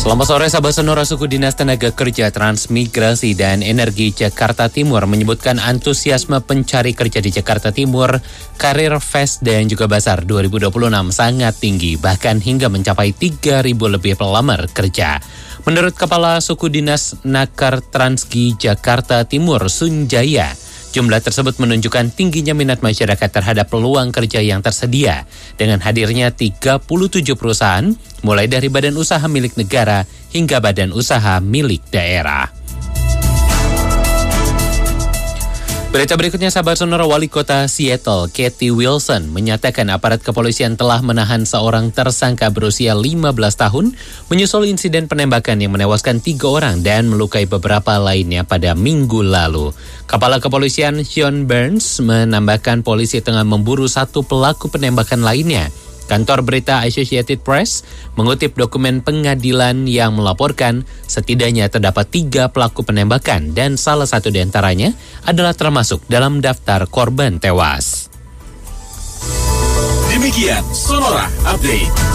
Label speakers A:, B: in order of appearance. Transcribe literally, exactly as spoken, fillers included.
A: Selamat sore sahabat Sonora. Suku Dinas Tenaga Kerja, Transmigrasi dan Energi Jakarta Timur menyebutkan antusiasme pencari kerja di Jakarta Timur, Karir Fest dan juga Basar dua ribu dua puluh enam sangat tinggi, bahkan hingga mencapai tiga ribu lebih pelamar kerja. Menurut Kepala Suku Dinas Nakar Transgi Jakarta Timur, Sunjaya, jumlah tersebut menunjukkan tingginya minat masyarakat terhadap peluang kerja yang tersedia dengan hadirnya tiga puluh tujuh perusahaan, mulai dari badan usaha milik negara hingga badan usaha milik daerah. Berita berikutnya, sahabat Sonora. Wali Kota Seattle, Kathy Wilson, menyatakan aparat kepolisian telah menahan seorang tersangka berusia lima belas tahun menyusul insiden penembakan yang menewaskan tiga orang dan melukai beberapa lainnya pada minggu lalu. Kepala Kepolisian Sean Burns menambahkan polisi tengah memburu satu pelaku penembakan lainnya. Kantor berita Associated Press mengutip dokumen pengadilan yang melaporkan setidaknya terdapat tiga pelaku penembakan dan salah satu di antaranya adalah termasuk dalam daftar korban tewas.
B: Demikian Sonora Update.